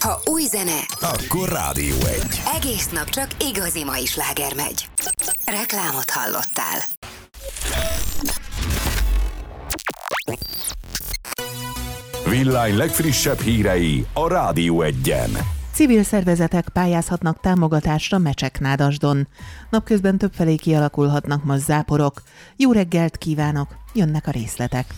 Ha új zene, akkor Rádió 1. Egész nap csak igazi mai sláger megy. Reklámot hallottál. Villány legfrissebb hírei a Rádió 1-en. Civil szervezetek pályázhatnak támogatásra Mecseknádasdon. Napközben többfelé kialakulhatnak most záporok. Jó reggelt kívánok, jönnek a részletek.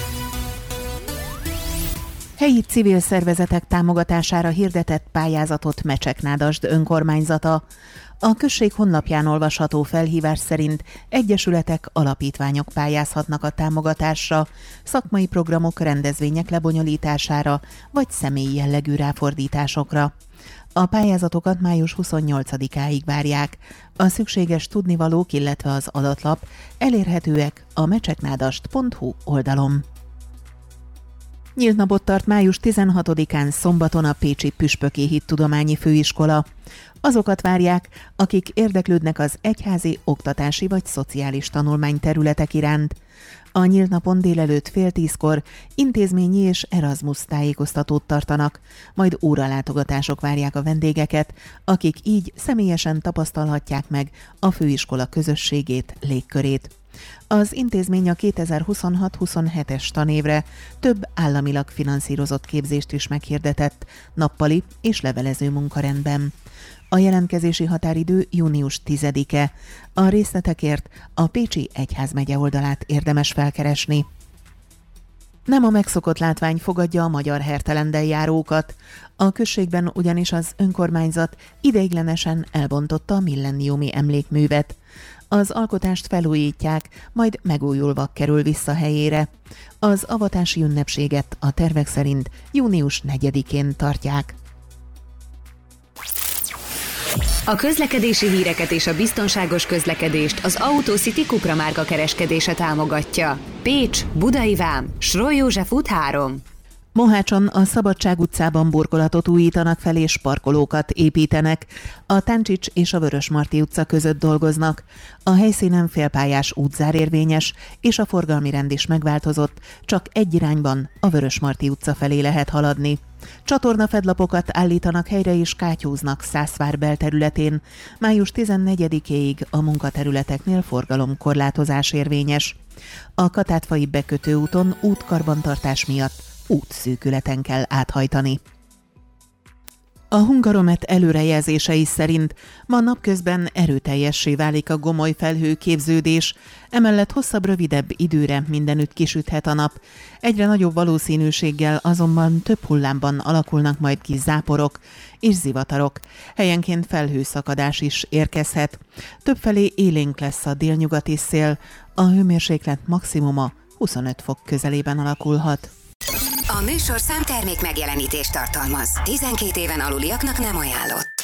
Helyi civil szervezetek támogatására hirdetett pályázatot Mecseknádasd önkormányzata. A község honlapján olvasható felhívás szerint egyesületek, alapítványok pályázhatnak a támogatásra, szakmai programok, rendezvények lebonyolítására vagy személyi jellegű ráfordításokra. A pályázatokat május 28-áig várják. A szükséges tudnivalók, illetve az adatlap elérhetőek a mecseknádast.hu oldalon. Nyílt napot tart május 16-án szombaton a Pécsi Püspöki Hittudományi Főiskola. Azokat várják, akik érdeklődnek az egyházi, oktatási vagy szociális tanulmányterületek iránt. A nyílt napon délelőtt 9:30 intézményi és Erasmus tájékoztatót tartanak, majd óralátogatások várják a vendégeket, akik így személyesen tapasztalhatják meg a főiskola közösségét, légkörét. Az intézmény a 2026-27-es tanévre több államilag finanszírozott képzést is meghirdetett, nappali és levelező munkarendben. A jelentkezési határidő június 10-e. A részletekért a Pécsi Egyházmegye oldalát érdemes felkeresni. Nem a megszokott látvány fogadja a magyar hertelenden járókat. A községben ugyanis az önkormányzat ideiglenesen elbontotta a millenniumi emlékművet. Az alkotást felújítják, majd megújulva kerül vissza helyére. Az avatási ünnepséget a tervek szerint június 4-én tartják. A közlekedési híreket és a biztonságos közlekedést az Autocity Cupra márka kereskedése támogatja. Pécs, Budai Vám, Sroly József út 3. Mohácson a Szabadság utcában burkolatot újítanak fel és parkolókat építenek. A Táncsics és a Vörösmarty utca között dolgoznak. A helyszínen félpályás útzár érvényes, és a forgalmi rend is megváltozott, csak egy irányban, a Vörösmarty utca felé lehet haladni. Csatornafedlapokat állítanak helyre és kátyúznak Szászvár belterületén. Május 14-éig a munkaterületeknél forgalomkorlátozás érvényes. A Katátfai bekötőúton útkarbantartás miatt útszűkületen kell áthajtani. A Hungaromet előrejelzései szerint ma napközben erőteljessé válik a gomoly felhőképződés, emellett hosszabb, rövidebb időre mindenütt kisüthet a nap. Egyre nagyobb valószínűséggel azonban több hullámban alakulnak majd ki záporok és zivatarok. Helyenként felhőszakadás is érkezhet. Többfelé élénk lesz a délnyugati szél, a hőmérséklet maximuma 25 fok közelében alakulhat. A műsorszám termék megjelenítést tartalmaz. 12 éven aluliaknak nem ajánlott.